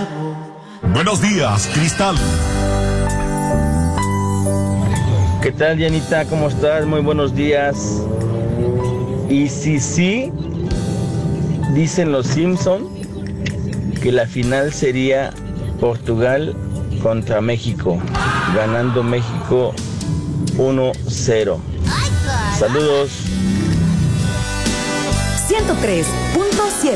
Buenos días, Cristal. ¿Qué tal, Janita? ¿Cómo estás? Muy buenos días. Y si sí, dicen los Simpson que la final sería Portugal contra México, ganando México 1-0. Saludos. 103.7